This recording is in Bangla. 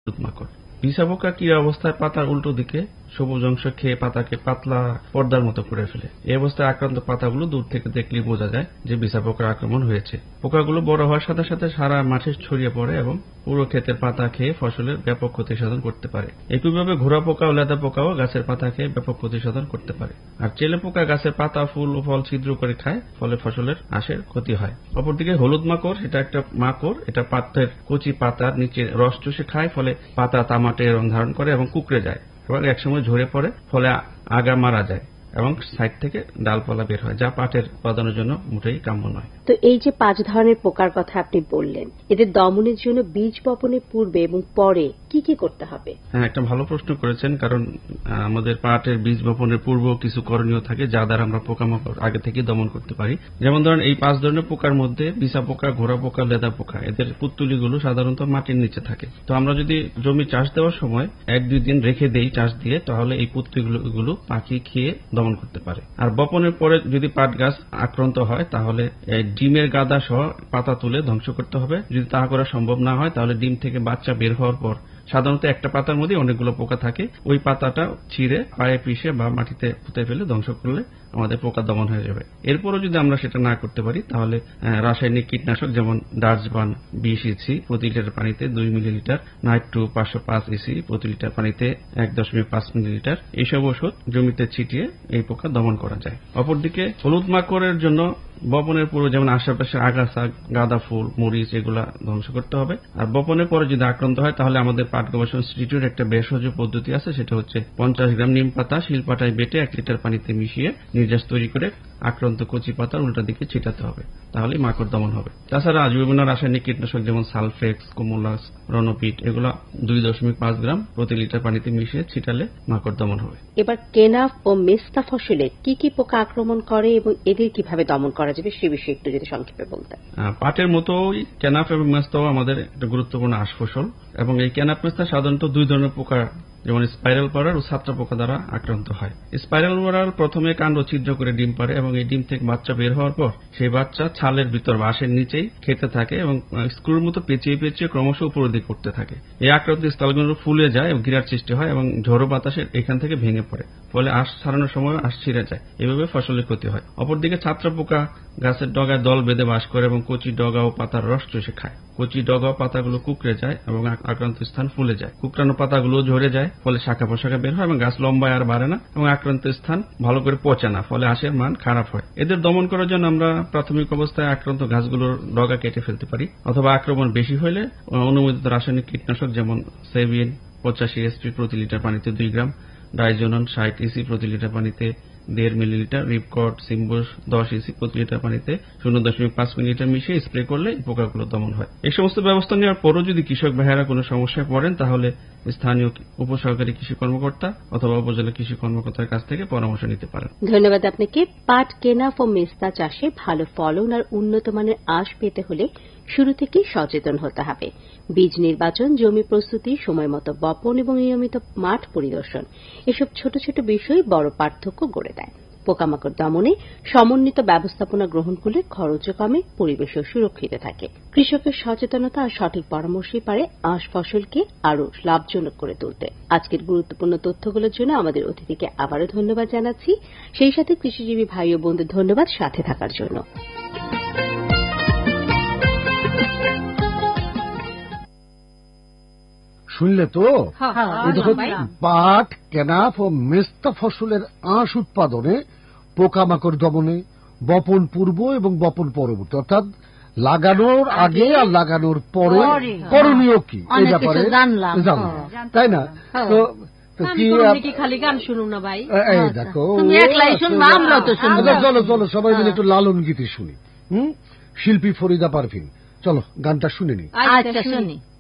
মাকড়। বিছা পোকা কি অবস্থায় পাতার উল্টো দিকে সবুজ অংশ খেয়ে পাতাকে পাতলা পর্দার মতো করে ফেলে। এই অবস্থায় আক্রান্ত পাতাগুলো দূর থেকে দেখলেই বোঝা যায় যে বিছা পোকার আক্রমণ হয়েছে। পোকাগুলো বড় হওয়ার সাথে সাথে সারা মাঠে ছড়িয়ে পড়ে এবং পুরো ক্ষেতের পাতা খেয়ে ফসলের ব্যাপক ক্ষতি সাধন করতে পারে। একইভাবে ঘোড়া পোকা ও লেদা পোকাও গাছের পাতা খেয়ে ব্যাপক ক্ষতি সাধন করতে পারে। আর চেলে পোকা গাছের পাতা, ফুল ও ফল ছিদ্র করে খায়, ফলে ফসলের আশের ক্ষতি হয়। অপরদিকে হলুদ মাকড়, সেটা একটা মাকড়, এটা পাতের কচি পাতার নিচে রস চুষে খায়, ফলে পাতা তামাটে রং ধারণ করে এবং কুঁকড়ে যায় এবং একসময় ঝরে পড়ে, ফলে আগা মারা যায় এবং সাইড থেকে ডালপালা বের হয়, যা পাটের উৎপাদনের জন্য মোটেই কাম্য নয়। তো এই যে 5 ধরনের পোকার কথা আপনি বললেন, এদের দমনের জন্য বীজ বপনের পূর্বে এবং পরে কি কি করতে হবে? হ্যাঁ, একটা ভালো প্রশ্ন করেছেন, কারণ আমাদের পাটের বীজ বপনের পূর্ব কিছু করণীয় থাকে যা দ্বারা আমরা পোকামাকড় আগে থেকে দমন করতে পারি। যেমন ধরেন, এই 5 ধরনের পোকার মধ্যে বিছা পোকা, ঘোড়া পোকা, লেদা পোকা, এদের পুত্তুলিগুলো সাধারণত মাটির নিচে থাকে। তো আমরা যদি জমি চাষ দেওয়ার সময় 1-2 দিন রেখে দেই চাষ দিয়ে, তাহলে এই পুত্তুলিগুলো পাখি খেয়ে দমন করতে পারে। আর বপনের পরে যদি পাট গাছ আক্রান্ত হয়, তাহলে ডিমের গাদা সহ পাতা তুলে ধ্বংস করতে হবে। যদি তা করা সম্ভব না হয়, তাহলে ডিম থেকে বাচ্চা বের হওয়ার পর সাধারণত একটা পাতার মধ্যে অনেকগুলো পোকা থাকে, ওই পাতাটা ছিঁড়ে পায়ে পিষে বা মাটিতে পুঁতে ফেলে ধ্বংস করলে আমাদের পোকা দমন হয়ে যাবে। এরপরও যদি আমরা সেটা না করতে পারি, তাহলে রাসায়নিক কীটনাশক যেমন ডার্জবান 20 ইসি প্রতি লিটার পানিতে 2 মিলিলিটার, নাইট্রো 505 ইসি প্রতি লিটার পানিতে 1.5 মিলিলিটার, এইসব ওষুধ জমিতে ছিটিয়ে এই পোকা দমন করা যায়। অপরদিকে হলুদ মাকড়ের জন্য বপনের পূর্বে যেমন আশেপাশে আগাছা, গাঁদা ফুল, মরিচ এগুলা ধ্বংস করতে হবে। আর বপনের পরে যদি আক্রান্ত হয়, তাহলে আমাদের পাট গবেষণা ইনস্টিটিউটের একটা ভেষজ পদ্ধতি আছে, সেটা হচ্ছে 50 গ্রাম নিম পাতা শিলপাটায় বেটে 1 লিটার পানিতে মিশিয়ে নির্যাস তৈরি করে আক্রান্ত কচি পাতার উল্টা দিকে ছিটাতে হবে, তাহলে মাকড় দমন হবে। তাছাড়া আজ বিভিন্ন রাসায়নিক কীটনাশক যেমন সালফেক্স, কোমোলাস, রনোপিট এগুলা 2.5 গ্রাম প্রতি লিটার পানিতে মিশিয়ে ছিটালে মাকড় দমন হবে। এবার কেনাফ ও মেস্তা ফসলে কি কি পোকা আক্রমণ করে এবং এদের কিভাবে দমন করা যাবে সে বিষয়ে একটু যদি সংক্ষেপে বলতেন। পাটের মতোই কেনাফ এবং মেস্তাও আমাদের একটা গুরুত্বপূর্ণ আঁশ ফসল, এবং এই কেনাফ মেস্তা সাধারণত 2 ধরনের পোকা যেমন স্পাইরাল পাড়ার ও ছাত্রা পোকা দ্বারা আক্রান্ত হয়। স্পাইরাল পাড়ার প্রথমে কাণ্ড ছিদ্র করে ডিম পাড়ে এবং এই ডিম থেকে বাচ্চা বের হওয়ার পর সেই বাচ্চা ছালের ভিতর বা আঁশের নিচেই খেতে থাকে এবং স্ক্রুর মতো পেঁচিয়ে পেঁচিয়ে ক্রমশ উপরের দিকে উঠতে থাকে। এই আক্রান্ত স্থলগুলো ফুলে যায় এবং গিরার সৃষ্টি হয় এবং ঝোড়ো বাতাসের এখান থেকে ভেঙে পড়ে, ফলে আঁশ ছাড়ানোর সময় আঁশ ছিঁড়ে যায়। এভাবে ফসলের ক্ষতি হয়। অপরদিকে ছাত্রা পোকা গাছের ডগায় দল বেঁধে বাস করে এবং কচি ডগা ও পাতার রস চুষে খায়। কচি ডগা ও পাতাগুলো কুঁকড়ে যায় এবং আক্রান্ত স্থান ফুলে যায়। কুঁকড়ানো পাতাগুলো ঝরে যায়, ফলে শাখা পোশাখা বের হয় এবং গাছ লম্বায় আর বাড়ে না এবং আক্রান্ত স্থান ভালো করে পচে না, ফলে আঁশের মান খারাপ হয়। এদের দমন করার জন্য আমরা প্রাথমিক অবস্থায় আক্রান্ত গাছগুলোর ডগা কেটে ফেলতে পারি, অথবা আক্রমণ বেশি হলে অনুমোদিত রাসায়নিক কীটনাশক যেমন সেভিন 85 এসপি প্রতি লিটার পানিতে 2 গ্রাম, ডাইজোনন 60 ইসি প্রতি লিটার পানিতে 1.5 মিলিলিটার, রিপকট সিম্বুস 10 ইসি প্রতি লিটার পানিতে 0.5 মিলিলিটার মিশিয়ে স্প্রে করলে পোকাগুলো দমন হয়। এই সমস্ত ব্যবস্থা নেওয়ার পরও যদি কৃষক ভাইয়েরা কোনো সমস্যায় পড়েন, তাহলে স্থানীয় উপসহকারী কৃষি কর্মকর্তা অথবা উপজেলা কৃষি কর্মকর্তার কাছ থেকে পরামর্শ নিতে পারেন। ধন্যবাদ আপনাকে। পাট, কেনাফ ও মেস্তা চাষে ভালো ফলন আর উন্নত মানের আঁশ পেতে হলে শুরু থেকেই সচেতন হতে হবে। বীজ নির্বাচন, জমি প্রস্তুতি, সময় মতো বপন এবং নিয়মিত মাঠ পরিদর্শন, এসব ছোট ছোট বিষয় বড় পার্থক্য গড়ে দেয়। পোকামাকড় দমনে সমন্বিত ব্যবস্থাপনা গ্রহণ করলে খরচও কমে, পরিবেশও সুরক্ষিত থাকে। কৃষকের সচেতনতা আর সঠিক পরামর্শই পারে আঁশ ফসলকে আরও লাভজনক করে তুলতে। আজকের গুরুত্বপূর্ণ তথ্যগুলোর জন্য আমাদের অতিথিকে আবারও ধন্যবাদ জানাচ্ছি। সেই সাথে কৃষিজীবী ভাই ও বোনদের ধন্যবাদ সাথে থাকার জন্য। শুনলে তো, পাট, কেনাফ ও মেস্তা ফসলের আঁশ উৎপাদনে, পোকামাকড় দমনে, বপন পূর্ব এবং বপন পরবর্তী অর্থাৎ লাগানোর আগে আর লাগানোর পরে করণীয় কি, এই ব্যাপারে জানলাম, তাই না? তো খালি গান শুনুন না ভাই, দেখো চলো চলো সবাই মিলে একটু লালন গীতি শুনি। শিল্পী ফরিদা পারভিন, চলো গানটা শুনে নি। আচ্ছা শুনি।